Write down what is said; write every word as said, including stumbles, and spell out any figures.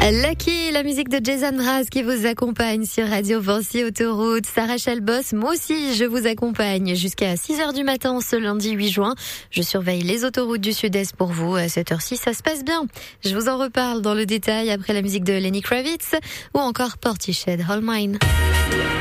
Lucky, la musique de Jason Mraz qui vous accompagne sur Radio Vancy Autoroute. Sarah Chalbos, moi aussi je vous accompagne jusqu'à six heures du matin ce lundi huit juin. Je surveille les autoroutes du Sud-Est pour vous. À cette heure-ci, ça se passe bien. Je vous en reparle dans le détail après la musique de Lenny Kravitz ou encore Portishead, All Mine.